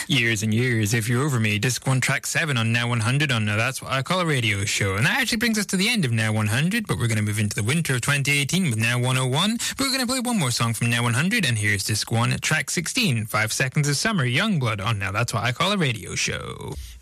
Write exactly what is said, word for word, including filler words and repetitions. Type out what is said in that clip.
Years and years, If You're Over Me, Disc one, Track seven on Now one hundred on Now That's What I Call a Radio Show. And that actually brings us to the end of Now one hundred, but we're going to move into the winter of twenty eighteen with Now one oh one. But we're going to play one more song from Now one hundred, and here's Disc one, Track sixteen, Five Seconds of Summer, Youngblood on Now That's What I Call a Radio Show.